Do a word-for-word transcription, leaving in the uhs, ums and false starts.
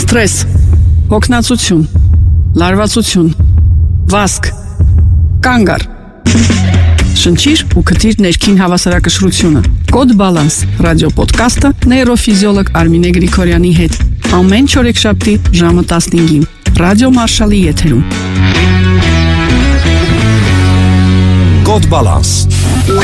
սթրես, հոգնածություն, լարվածություն, վազք, կանգ առ։ Շնչիր ու քթիր ներքին հավասարակշռությունը։ Կոդ Բալանս ռադիոպոդքասթը նեյրոֆիզիոլոգ Արմինե Գրիգորյանի հետ։ Ամեն չորեքշաբթի ժամը տասնհինգին Ռադիո Մարշալի եթերում։ Կոդ Բալանս։